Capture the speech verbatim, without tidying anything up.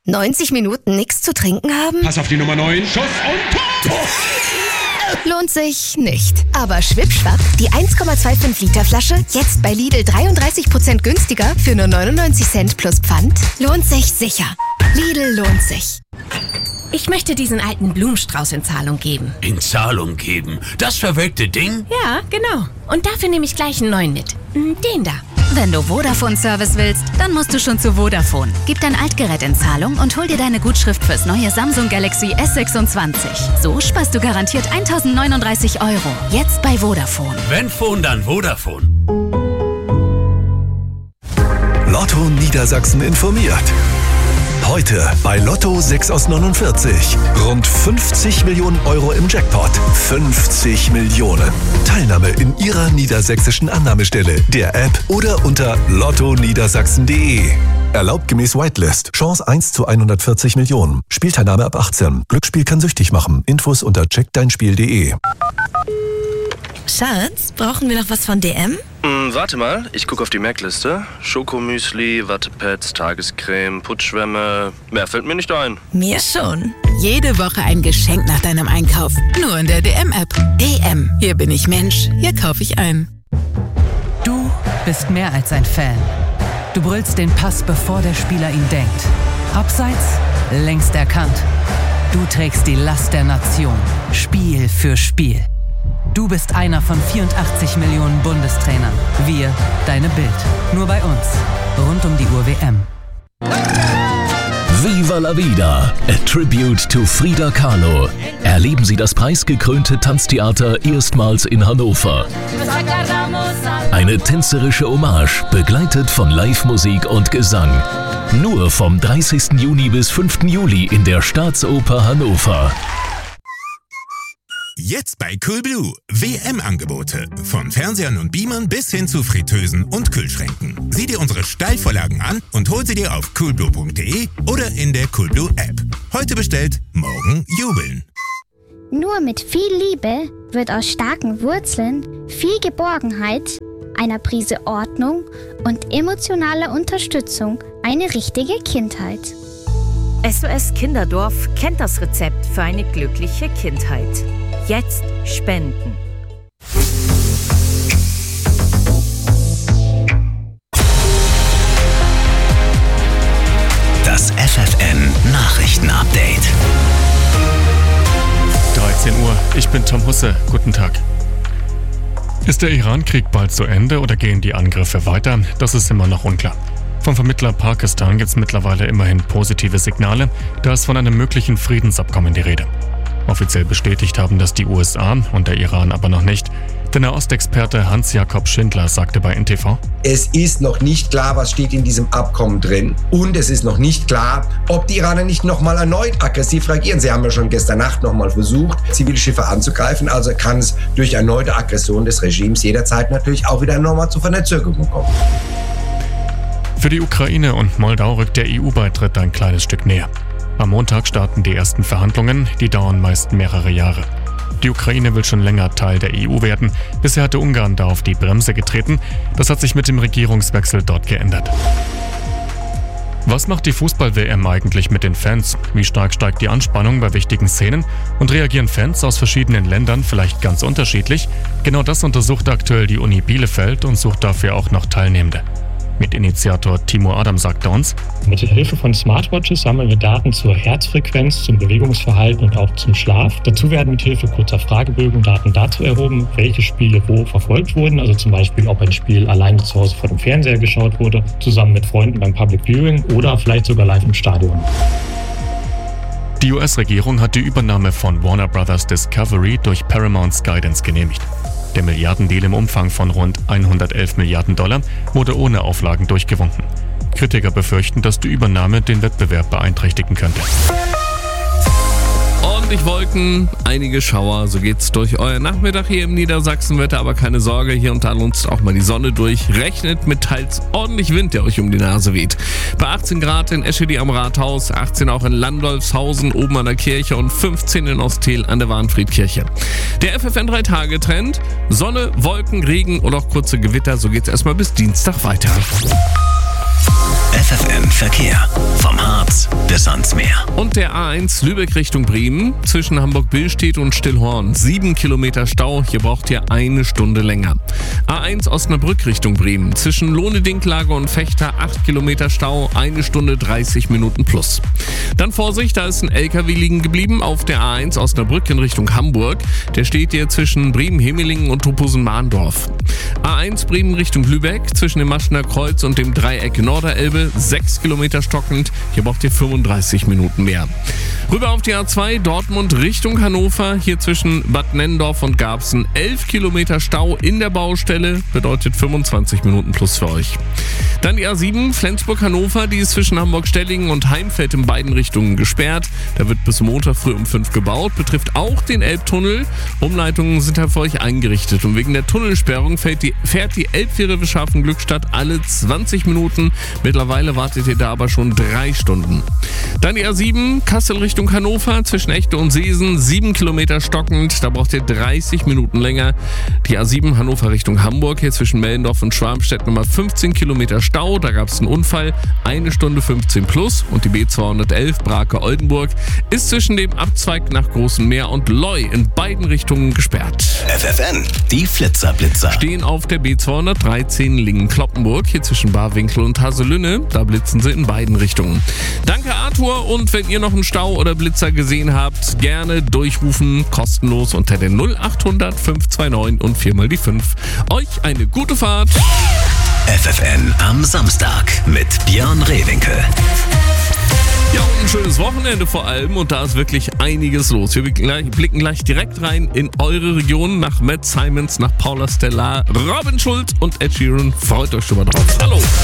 neunzig Minuten nichts zu trinken haben? Pass auf die Nummer neun. Schuss und Tor! Lohnt sich nicht. Aber schwippschwapp, die eins Komma fünfundzwanzig Liter Flasche, jetzt bei Lidl dreiunddreißig Prozent günstiger für nur neunundneunzig Cent plus Pfand. Lohnt sich sicher. Lidl lohnt sich. Ich möchte diesen alten Blumenstrauß in Zahlung geben. In Zahlung geben? Das verwelkte Ding? Ja, genau. Und dafür nehme ich gleich einen neuen mit. Den da. Wenn du Vodafone-Service willst, dann musst du schon zu Vodafone. Gib dein Altgerät in Zahlung und hol dir deine Gutschrift fürs neue Samsung Galaxy S sechsundzwanzig. So sparst du garantiert eintausendneununddreißig Euro. Jetzt bei Vodafone. Wenn Phone, dann Vodafone. Lotto Niedersachsen informiert. Heute bei Lotto sechs aus neunundvierzig. Rund fünfzig Millionen Euro im Jackpot. fünfzig Millionen. Teilnahme in Ihrer niedersächsischen Annahmestelle, der App oder unter lotto niedersachsen punkt de. Erlaubt gemäß Whitelist. Chance eins zu hundertvierzig Millionen. Spielteilnahme ab achtzehn. Glücksspiel kann süchtig machen. Infos unter check dein spiel punkt de. Schatz, brauchen wir noch was von D M? Hm, warte mal, ich gucke auf die Merkliste. Schokomüsli, Wattepads, Tagescreme, Putzschwämme. Mehr fällt mir nicht ein. Mir schon. Jede Woche ein Geschenk nach deinem Einkauf. Nur in der D M-App. D M. Hier bin ich Mensch. Hier kaufe ich ein. Du bist mehr als ein Fan. Du brüllst den Pass, bevor der Spieler ihn denkt. Abseits, längst erkannt. Du trägst die Last der Nation. Spiel für Spiel. Du bist einer von vierundachtzig Millionen Bundestrainern. Wir, deine Bild. Nur bei uns. Rund um die Uhr W M. Viva la Vida, a tribute to Frida Kahlo. Erleben Sie das preisgekrönte Tanztheater erstmals in Hannover. Eine tänzerische Hommage, begleitet von Live-Musik und Gesang. Nur vom dreißigsten Juni bis fünften Juli in der Staatsoper Hannover. Jetzt bei Coolblue. W M-Angebote. Von Fernsehern und Beamern bis hin zu Fritteusen und Kühlschränken. Sieh dir unsere Steilvorlagen an und hol sie dir auf coolblue punkt de oder in der Coolblue-App. Heute bestellt, morgen jubeln. Nur mit viel Liebe wird aus starken Wurzeln viel Geborgenheit, einer Prise Ordnung und emotionaler Unterstützung eine richtige Kindheit. S O S Kinderdorf kennt das Rezept für eine glückliche Kindheit. Jetzt spenden. Das F F N Nachrichtenupdate. dreizehn Uhr, ich bin Tom Husse. Guten Tag. Ist der Iran-Krieg bald zu Ende oder gehen die Angriffe weiter? Das ist immer noch unklar. Vom Vermittler Pakistan gibt es mittlerweile immerhin positive Signale, da ist von einem möglichen Friedensabkommen die Rede. Offiziell bestätigt haben das die U S A und der Iran aber noch nicht. Der Nahostexperte Hans-Jakob Schindler sagte bei N T V: Es ist noch nicht klar, was steht in diesem Abkommen drin. Und es ist noch nicht klar, ob die Iraner nicht nochmal erneut aggressiv reagieren. Sie haben ja schon gestern Nacht nochmal versucht, zivile Schiffe anzugreifen. Also kann es durch erneute Aggression des Regimes jederzeit natürlich auch wieder nochmal zu Verzögerungen kommen. Für die Ukraine und Moldau rückt der E U-Beitritt ein kleines Stück näher. Am Montag starten die ersten Verhandlungen, die dauern meist mehrere Jahre. Die Ukraine will schon länger Teil der E U werden. Bisher hatte Ungarn da auf die Bremse getreten. Das hat sich mit dem Regierungswechsel dort geändert. Was macht die Fußball-W M eigentlich mit den Fans? Wie stark steigt die Anspannung bei wichtigen Szenen? Und reagieren Fans aus verschiedenen Ländern vielleicht ganz unterschiedlich? Genau das untersucht aktuell die Uni Bielefeld und sucht dafür auch noch Teilnehmende. Mitinitiator Timo Adam sagte uns: Mit Hilfe von Smartwatches sammeln wir Daten zur Herzfrequenz, zum Bewegungsverhalten und auch zum Schlaf. Dazu werden mit Hilfe kurzer Fragebögen Daten dazu erhoben, welche Spiele wo verfolgt wurden. Also zum Beispiel, ob ein Spiel alleine zu Hause vor dem Fernseher geschaut wurde, zusammen mit Freunden beim Public Viewing oder vielleicht sogar live im Stadion. Die U S-Regierung hat die Übernahme von Warner Brothers Discovery durch Paramount's Guidance genehmigt. Der Milliardendeal im Umfang von rund hundertelf Milliarden Dollar wurde ohne Auflagen durchgewunken. Kritiker befürchten, dass die Übernahme den Wettbewerb beeinträchtigen könnte. Ordentlich Wolken, einige Schauer, so geht's durch euer Nachmittag hier im Niedersachsenwetter, aber keine Sorge, hier und da lunzt auch mal die Sonne durch. Rechnet mit teils ordentlich Wind, der euch um die Nase weht. Bei achtzehn Grad in Eschede am Rathaus, achtzehn auch in Landolfshausen oben an der Kirche und fünfzehn in Osthehl an der Warnfriedkirche. Der F F N drei Tage Trend: Sonne, Wolken, Regen und auch kurze Gewitter, so geht's erstmal bis Dienstag weiter. F F N Verkehr vom Hub Herz des ans Meer. Und der A eins Lübeck Richtung Bremen zwischen Hamburg-Billstedt und Stillhorn. Sieben Kilometer Stau, hier braucht ihr eine Stunde länger. A eins Osnabrück Richtung Bremen zwischen Lohne-Dinklage und Fechter. Acht Kilometer Stau, eine Stunde dreißig Minuten plus. Dann Vorsicht, da ist ein L K W liegen geblieben auf der A eins Osnabrück in Richtung Hamburg. Der steht hier zwischen Bremen-Hemelingen und Tophusen-Mahndorf. A eins Bremen Richtung Lübeck zwischen dem Maschener Kreuz und dem Dreieck Norderelbe. Sechs Kilometer stockend, hier braucht ihr fünfunddreißig Minuten mehr. Rüber auf die A zwei Dortmund Richtung Hannover, hier zwischen Bad Nennendorf und Garbsen. elf Kilometer Stau in der Baustelle, bedeutet fünfundzwanzig Minuten plus für euch. Dann die A sieben Flensburg-Hannover, die ist zwischen Hamburg-Stellingen und Heimfeld in beiden Richtungen gesperrt. Da wird bis Montag früh um fünf gebaut, betrifft auch den Elbtunnel. Umleitungen sind für euch eingerichtet und wegen der Tunnelsperrung fährt die, fährt die Elbfähre Wischafen-Glückstadt alle zwanzig Minuten. Mittlerweile wartet ihr da aber schon drei Stunden. Dann die A sieben Kassel Richtung Hannover zwischen Echte und Seesen, sieben Kilometer stockend, da braucht ihr dreißig Minuten länger. Die A sieben Hannover Richtung Hamburg, hier zwischen Mellendorf und Schwarmstedt nochmal fünfzehn Kilometer Stau, da gab es einen Unfall, eine Stunde fünfzehn plus und die B zweihundertelf Brake-Oldenburg ist zwischen dem Abzweig nach Großem Meer und Loi in beiden Richtungen gesperrt. F F N, die Flitzerblitzer. Stehen auf der B zweihundertdreizehn Lingen-Kloppenburg, hier zwischen Barwinkel und Haselünne, da blitzen sie in beiden Richtungen. Danke Arthur, und wenn ihr noch einen Stau oder Blitzer gesehen habt, gerne durchrufen, kostenlos unter der null achthundert fünf zwei neun und viermal die fünf. Euch eine gute Fahrt. F F N am Samstag mit Björn Rehwinkel. Ja, und ein schönes Wochenende vor allem, und da ist wirklich einiges los. Wir blicken gleich direkt rein in eure Region, nach Matt Simons, nach Paula Stellar, Robin Schulz und Ed Sheeran. Freut euch schon mal drauf. Hallo!